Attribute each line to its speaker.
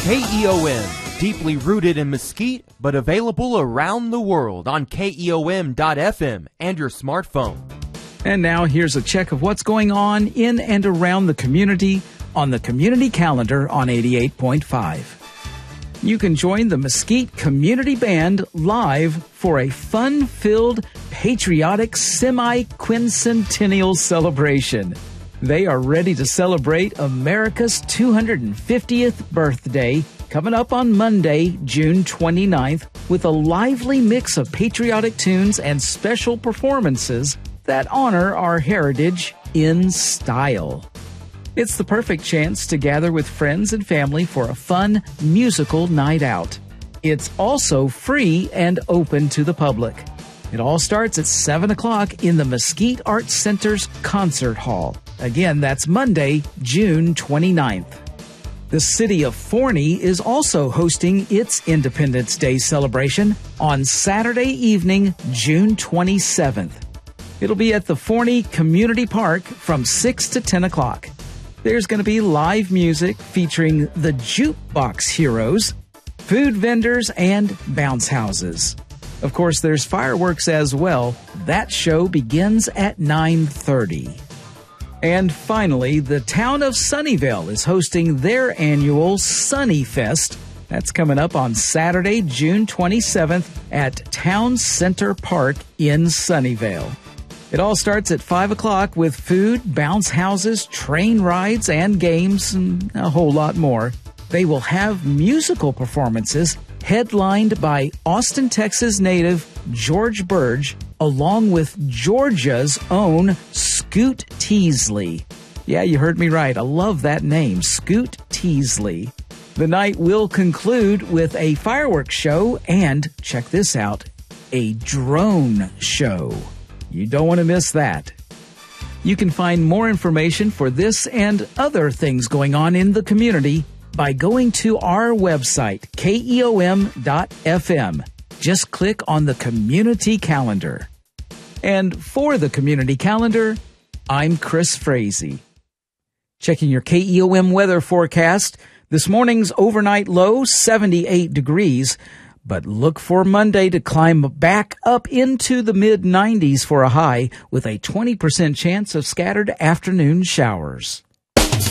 Speaker 1: KEOM, deeply rooted in Mesquite, but available around the world on KEOM.FM and your smartphone.
Speaker 2: And now here's a check of what's going on in and around the community on the Community Calendar on 88.5. You can join the Mesquite Community Band live for a fun-filled, patriotic semi-quincentennial celebration. They are ready to celebrate America's 250th birthday coming up on Monday, June 29th, with a lively mix of patriotic tunes and special performances that honor our heritage in style. It's the perfect chance to gather with friends and family for a fun musical night out. It's also free and open to the public. It all starts at 7 o'clock in the Mesquite Arts Center's Concert Hall. Again, that's Monday, June 29th. The city of Forney is also hosting its Independence Day celebration on Saturday evening, June 27th. It'll be at the Forney Community Park from 6 to 10 o'clock. There's going to be live music featuring the Jukebox Heroes, food vendors, and bounce houses. Of course, there's fireworks as well. That show begins at 9:30. And finally, the town of Sunnyvale is hosting their annual Sunny Fest. That's coming up on Saturday, June 27th at Town Center Park in Sunnyvale. It all starts at 5 o'clock with food, bounce houses, train rides, and games, and a whole lot more. They will have musical performances headlined by Austin, Texas native George Burge, along with Georgia's own Scoot Teasley. Yeah, you heard me right. I love that name, Scoot Teasley. The night will conclude with a fireworks show and, check this out, a drone show. You don't want to miss that. You can find more information for this and other things going on in the community by going to our website, KEOM.FM. Just click on the Community Calendar. And for the Community Calendar, I'm Chris Frazee. Checking your KEOM weather forecast. This morning's overnight low, 78 degrees. But look for Monday to climb back up into the mid-90s for a high with a 20% chance of scattered afternoon showers.